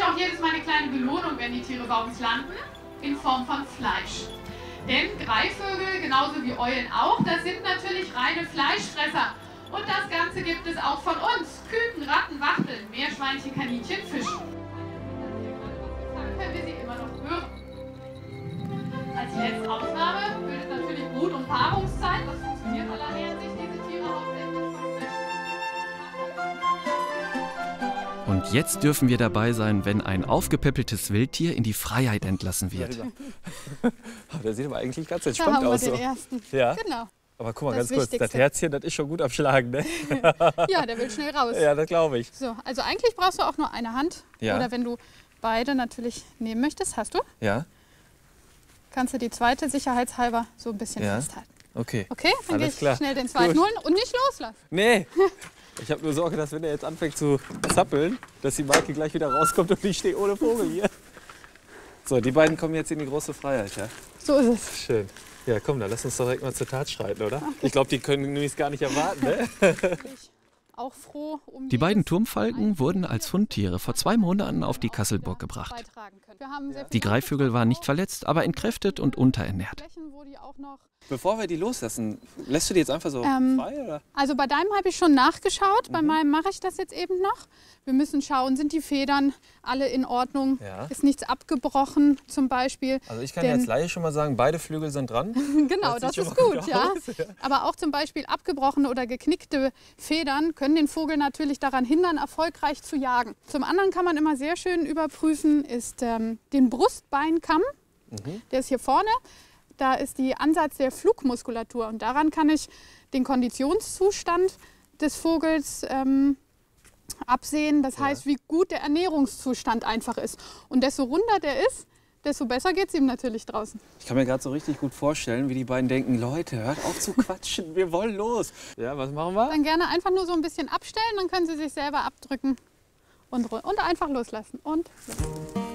natürlich auch jedes Mal eine kleine Belohnung, wenn die Tiere bei uns landen, in Form von Fleisch. Denn Greifvögel, genauso wie Eulen auch, das sind natürlich reine Fleischfresser. Und das Ganze gibt es auch von uns. Küken, Ratten, Wachteln, Meerschweinchen, Kaninchen, Fische. Dann können wir sie immer noch hören. Als letzte Ausnahme bildet natürlich Brut- und Paarungszeit. Das funktioniert allerlei Hinsicht, diese Tiere hauptsächlich von Fischen. Und jetzt dürfen wir dabei sein, wenn ein aufgepäppeltes Wildtier in die Freiheit entlassen wird. Der sieht aber eigentlich ganz entspannt aus. Den ersten. Ja? Genau. Aber guck mal, Das ganz kurz, Wichtigste. das Herzchen, das ist schon gut am Schlagen, ne? Ja, der will schnell raus. Ja, das glaube ich. So, also eigentlich brauchst du auch nur eine Hand. Ja. Oder wenn du beide natürlich nehmen möchtest, hast du, Ja, kannst du die zweite sicherheitshalber so ein bisschen Ja. festhalten. okay. Okay, dann gehe Alles ich klar. schnell den zweiten Gut. holen und nicht loslassen. Nee, ich habe nur Sorge, dass wenn er jetzt anfängt zu zappeln, dass die Maike gleich wieder rauskommt und ich stehe ohne Vogel hier. So, die beiden kommen jetzt in die große Freiheit, ja? So ist es. Schön. Ja, komm, dann lass uns doch direkt mal zur Tat schreiten, oder? Okay. Ich glaube, die können nämlich gar nicht erwarten, ne? Auch froh um Die beiden Turmfalken wurden als Fundtiere vor 2 Monaten auf die Kasselburg gebracht. Die Greifvögel waren nicht verletzt, aber entkräftet und unterernährt. Bevor wir die loslassen, lässt du die jetzt einfach so frei, oder? Also bei deinem habe ich schon nachgeschaut, bei meinem mache ich das jetzt eben noch. Wir müssen schauen, sind die Federn alle in Ordnung? Ja. Ist nichts abgebrochen zum Beispiel? Also ich kann jetzt Laie schon mal sagen, beide Flügel sind dran. Genau, das sieht ist schon mal gut, ja. aus, ja. Aber auch zum Beispiel abgebrochene oder geknickte Federn können den Vogel natürlich daran hindern, erfolgreich zu jagen. Zum anderen kann man immer sehr schön überprüfen, ist den Brustbeinkamm. Der ist hier vorne. Da ist die Ansatz der Flugmuskulatur und daran kann ich den Konditionszustand des Vogels absehen. Das heißt, wie gut der Ernährungszustand einfach ist. Und desto runder der ist, desto besser geht es ihm natürlich draußen. Ich kann mir gerade so richtig gut vorstellen, wie die beiden denken, Leute, hört auf zu quatschen, wir wollen los. Ja, was machen wir? Dann gerne einfach nur so ein bisschen abstellen, dann können Sie sich selber abdrücken und einfach loslassen. Und los.